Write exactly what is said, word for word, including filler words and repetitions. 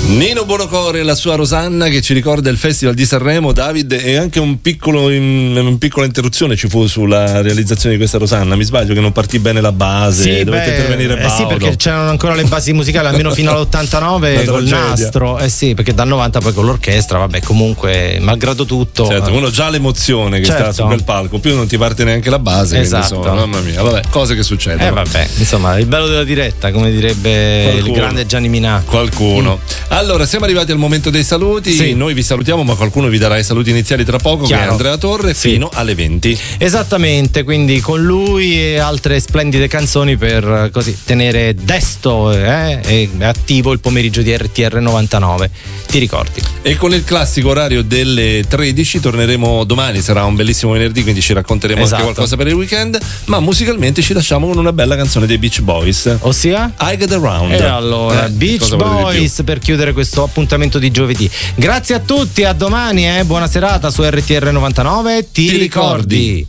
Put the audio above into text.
Nino Buonocore e la sua Rosanna che ci ricorda il Festival di Sanremo. David, e anche un piccolo in, una piccola interruzione ci fu sulla realizzazione di questa Rosanna. Mi sbaglio che non partì bene la base, sì, dovette beh, intervenire Paolo. Eh sì, perché c'erano ancora le basi musicali almeno fino all'ottantanove col nastro. Eh sì, perché dal novanta poi con l'orchestra, vabbè, comunque malgrado tutto. Certo, uno già l'emozione che certo. sta su quel palco, più non ti parte neanche la base, esatto. Insomma, mamma mia, vabbè, cose che succedono. Eh vabbè, insomma, il bello della diretta, come direbbe qualcuno, il grande Gianni Minà. Qualcuno. Mm. Allora, siamo arrivati al momento dei saluti. Sì. Noi vi salutiamo, ma qualcuno vi darà i saluti iniziali tra poco. Chiaro. Che è Andrea Torre, sì. Fino alle venti. Esattamente, quindi con lui e altre splendide canzoni per così tenere desto eh, e attivo il pomeriggio di R T R novantanove. Ti ricordi? E con il classico orario delle tredici torneremo domani, sarà un bellissimo venerdì, quindi ci racconteremo esatto. anche qualcosa per il weekend, ma musicalmente ci lasciamo con una bella canzone dei Beach Boys. Ossia? I Get Around. E allora, eh, Beach Boys per chiudere questo appuntamento di giovedì. Grazie a tutti, a domani, eh. Buona serata su R T R novantanove. Ti, Ti ricordi? ricordi.